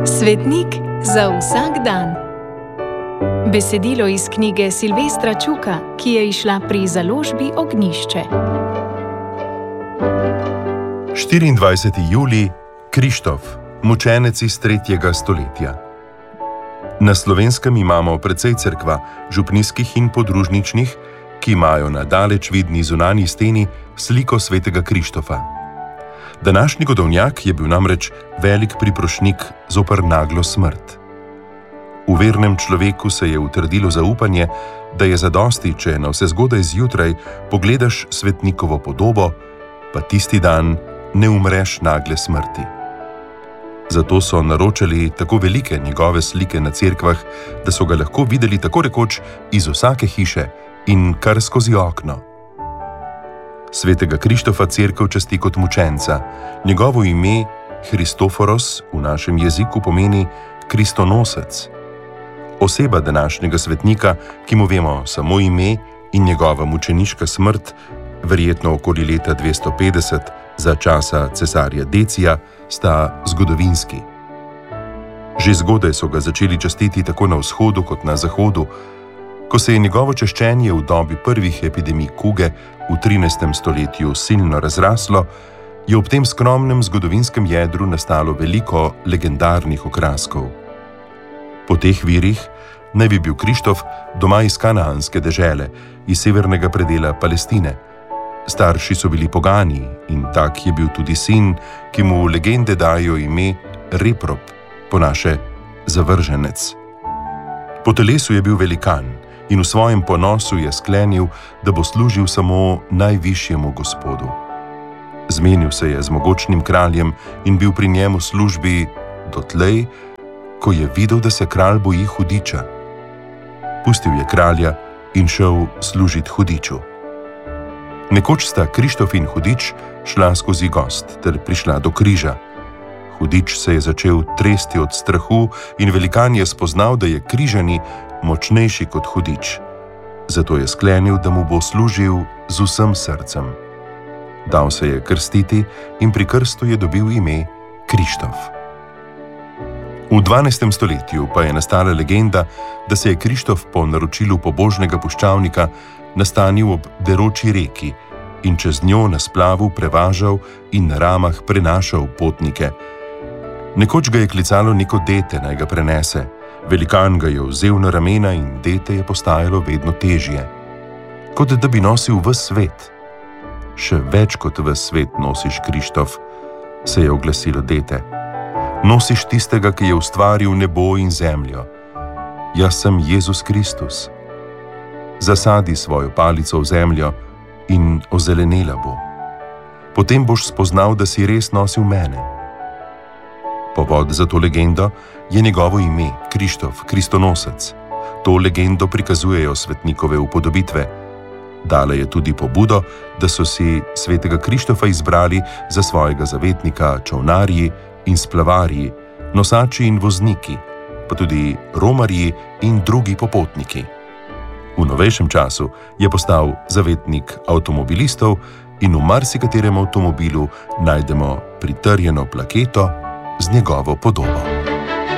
Svetnik za vsak dan. Besedilo iz knjige Silvestra Čuka, ki je izšla pri založbi Ognjišče. 24. julij, Krištof, mučenec iz 3. stoletja. Na Slovenskem imamo precej cerkva, župnijskih in podružničnih, ki imajo na daleč vidni zunanji steni sliko svetega Krištofa. Današnji godovnjak je bil namreč velik priprošnik zoper naglo smrt. V vernem človeku se je utrdilo zaupanje, da je zadosti, če navsezgodaj zjutraj pogledaš svetnikovo podobo, pa tisti dan ne umreš nagle smrti. Zato so naročali tako velike njegove slike na cerkvah, da so ga lahko videli tako rekoč iz vsake hiše in kar skozi okno. Svetega Krištofa cerkev časti kot mučenca. Njegovo ime, Christoforos, v našem jeziku pomeni kristonosec. Oseba današnjega svetnika, ki mu vemo samo ime in njegova mučeniška smrt, verjetno okoli leta 250 za časa cesarja Decija, sta zgodovinski. Že zgodaj so ga začeli častiti tako na vzhodu kot na zahodu. Ko se je njegovo čaščenje v dobi prvih epidemij kuge v 13. stoletju silno razraslo, je ob tem skromnem zgodovinskem jedru nastalo veliko legendarnih okraskov. Po teh virih naj bi bil Krištof doma iz kanaanske dežele, iz severnega predela Palestine. Starši so bili pogani in tak je bil tudi sin, ki mu legende dajo ime Reprop, po naše zavrženec. Po telesu je bil velikan in v svojem ponosu je sklenil, da bo služil samo najvišjemu Gospodu. Zmenil se je z mogočnim kraljem in bil pri njemu v službi dotlej, ko je videl, da se kralj boji hudiča. Pustil je kralja in šel služit hudiču. Nekoč sta Krištof in hudič šla skozi gozd ter prišla do križa. Hudič se je začel tresti od strahu in velikan je spoznal, da je križani močnejši kot hudič. Zato je sklenil, da mu bo služil z vsem srcem. Dal se je krstiti in pri krstu je dobil ime Krištof. V 12. stoletju pa je nastala legenda, da se je Krištof po naročilu pobožnega puščavnika nastanil ob deroči reki in čez njo na splavu prevažal in na ramah prenašal potnike. Nekoč ga je klicalo neko dete, naj ga prenese. Velikan ga je vzel na ramena in dete je postajalo vedno težje. Kot da bi nosil ves svet. Še več kot ves svet nosiš, Krištof, se je oglasilo dete. Nosiš tistega, ki je ustvaril nebo in zemljo. Jaz sem Jezus Kristus. Zasadi svojo palico v zemljo in ozelenela bo. Potem boš spoznal, da si res nosil mene. Povod za to legendo je njegovo ime, Krištof, kristonosec. To legendo prikazujejo svetnikove upodobitve. Dala je tudi pobudo, da so si svetega Krištofa izbrali za svojega zavetnika čolnarji in splavarji, nosači in vozniki, pa tudi romarji in drugi popotniki. V novejšem času je postal zavetnik avtomobilistov in v marsikaterem avtomobilu najdemo pritrjeno plaketo z njegovo podobo.